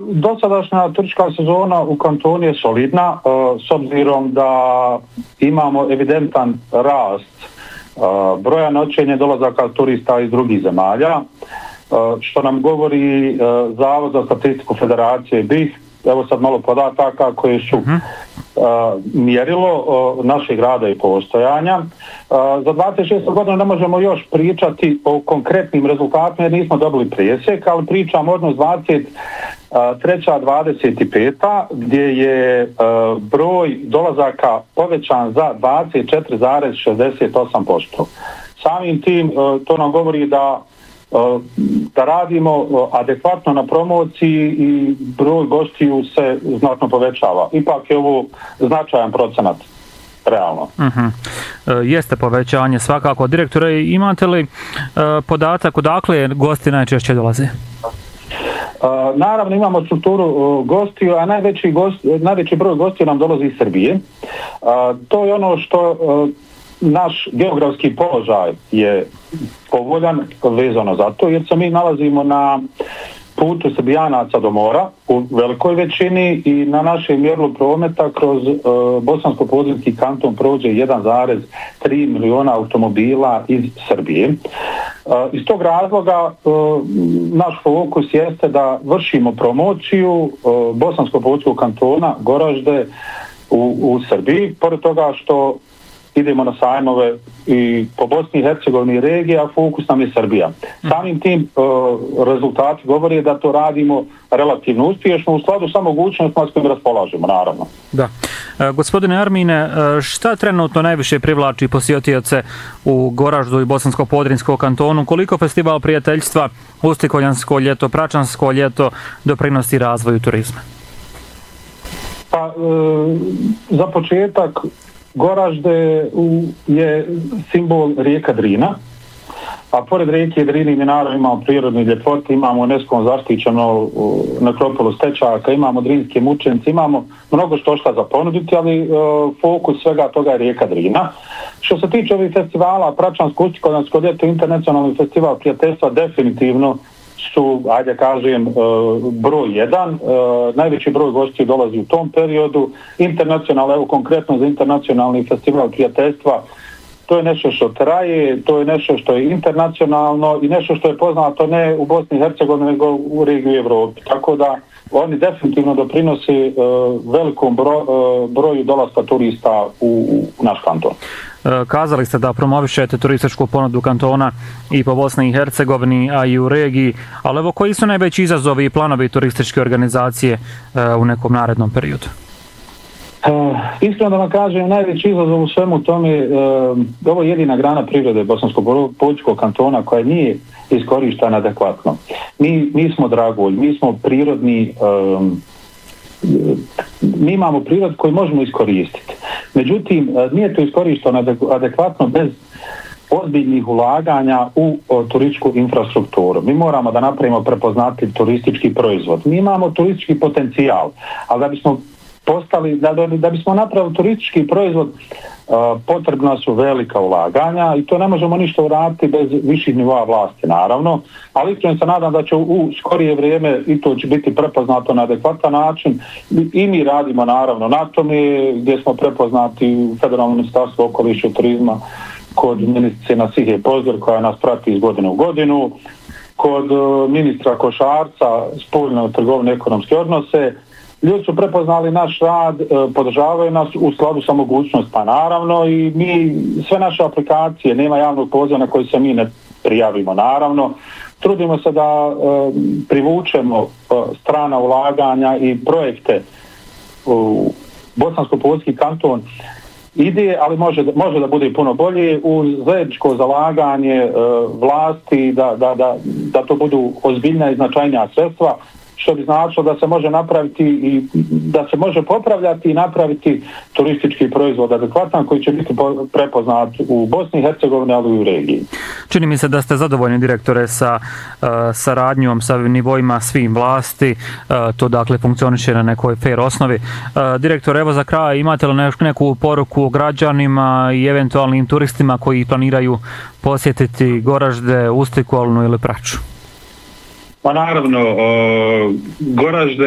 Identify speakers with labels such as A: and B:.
A: dosadašnja turistička sezona u kantonu je solidna, s obzirom da imamo evidentan rast broja noćenja dolazaka turista iz drugih zemalja, što nam govori Zavod za statistiku Federacije BiH. Evo sad malo podataka koje su mjerilo našeg rada i postojanja. Za 26. godinu ne možemo još pričati o konkretnim rezultatima jer nismo dobili presjek, ali pričamo odnos 23-25 gdje je broj dolazaka povećan za 24,68%. Samim tim to nam govori da radimo adekvatno na promociji i broj gostiju se znatno povećava. Ipak je ovo značajan procenat, realno.
B: Jeste povećanje svakako. Direktore, imate li podatak odakle gosti najčešće dolaze?
A: Naravno imamo strukturu gostiju, a najveći broj gostiju nam dolazi iz Srbije. To je ono što naš geografski položaj je povoljan vezano za to, jer se mi nalazimo na putu Srbijanaca do mora u velikoj većini i na našem mjerilu prometa kroz Bosansko-Podrinjski kanton prođe 1,3 miliona automobila iz Srbije. Iz tog razloga naš fokus jeste da vršimo promociju Bosansko-Podrinjskog kantona Goražde u Srbiji, pored toga što idemo na sajmove i po Bosni i Hercegovini regije, a fokus nam je Srbija. Samim tim rezultati govori da to radimo relativno uspješno u skladu sa mogućnostima s kojim raspolažemo, naravno.
B: Da. Gospodine Armine, šta trenutno najviše privlači posjetioce u Goraždu i Bosansko-Podrinjskom kantonu? Koliko festival prijateljstva, Ustikoljansko ljeto, Pračansko ljeto doprinosi razvoju turizma?
A: Pa, za početak, Goražde je simbol rijeka Drina, a pored rijeke Drine mi naravno imamo prirodni ljepote, imamo UNESCO zaštićeno nekropolu stečaka, imamo drinske mučenice, imamo mnogo što za ponuditi, ali fokus svega toga je rijeka Drina. Što se tiče ovih festivala, Pračansko, Ustikoljansko ljeto, internacionalni festival prijateljstva definitivno su, ajde kažem, broj 1. Najveći broj gostiju dolazi u tom periodu. Internacionalno, evo konkretno za internacionalni festival prijateljstva, to je nešto što traje, to je nešto što je internacionalno i nešto što je poznato ne u Bosni i Hercegovini nego u regiji Evropi. Tako da oni definitivno doprinose velikom broju dolaska turista u naš kanton.
B: Kazali ste da promovišete turističku ponudu kantona i po Bosni i Hercegovini, a i u regiji, ali evo koji su najveći izazovi i planovi turističke organizacije u nekom narednom periodu?
A: Iskreno da vam kažem, najveći izazov u svemu tome, ovo je jedina grana prirode Bosansko-Podrinjskog kantona koja nije iskorištena adekvatno. Mi smo dragulj, mi smo prirodni, mi imamo prirod koji možemo iskoristiti. Međutim, nije to iskorišteno adekvatno bez ozbiljnih ulaganja u turističku infrastrukturu. Mi moramo da napravimo prepoznatljiv turistički proizvod. Mi imamo turistički potencijal, ali da bismo napravili turistički proizvod, potrebna su velika ulaganja i to ne možemo ništa uraditi bez viših nivoa vlasti, naravno, ali iskreno se nadam da će u skorije vrijeme i to će biti prepoznato na adekvatan način i mi radimo naravno na tome gdje smo prepoznati u Federalnom ministarstvu okoliša i turizma kod ministrice Nasihe Pozor koja nas prati iz godine u godinu, kod ministra Košarca spoljno trgovine ekonomske odnose. Ljudi su prepoznali naš rad, podržavaju nas u skladu sa mogućnostima, naravno, i mi sve naše aplikacije, nema javnog poziva na koji se mi ne prijavimo, naravno. Trudimo se da privučemo strana ulaganja i projekte u Bosansko-Podrinjski kanton ide, ali može da bude i puno bolje uz zajedničko zalaganje vlasti da to budu ozbiljna i značajnija sredstva, što bi značilo da se može napraviti i da se može popravljati i napraviti turistički proizvod adekvatan koji će biti prepoznat u Bosni i Hercegovini, ali i u regiji.
B: Čini mi se da ste zadovoljni, direktore, sa saradnjom, sa nivoima svim vlasti, to dakle funkcioniše na nekoj fair osnovi. Direktor, evo za kraj, imate li neku poruku građanima i eventualnim turistima koji planiraju posjetiti Goražde, Ustikolnu ili Praču?
A: Pa naravno, Goražde